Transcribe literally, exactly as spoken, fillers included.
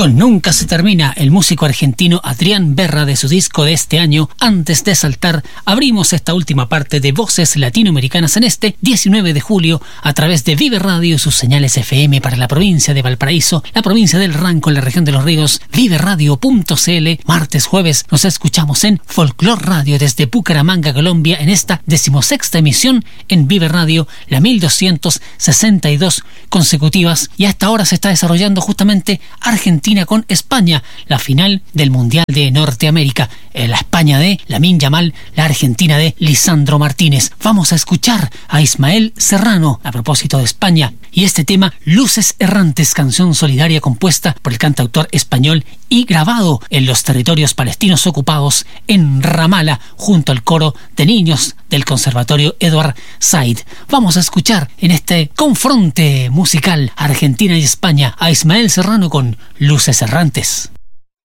Con Nunca se termina, el músico argentino Adrián Berra de su disco de este año, Antes de saltar, abrimos esta última parte de Voces Latinoamericanas en este diecinueve de julio a través de Vive Radio y sus señales F M para la provincia de Valparaíso, la provincia del Ranco, en la región de Los Ríos, vive radio punto c l. Martes, jueves nos escuchamos en Folklore Radio desde Bucaramanga, Colombia, en esta decimosexta emisión en Vive Radio, la mil doscientos sesenta y dos consecutivas, y hasta ahora se está desarrollando justamente Argentina con España, la final del Mundial de Norteamérica, la España de Lamine Yamal, la Argentina de Lisandro Martínez. Vamos a escuchar a Ismael Serrano a propósito de España y este tema Luces Errantes, canción solidaria compuesta por el cantautor español y grabado en los territorios palestinos ocupados en Ramala junto al coro de niños del Conservatorio Edward Said. Vamos a escuchar en este confronte musical Argentina y España a Ismael Serrano con Luces Errantes.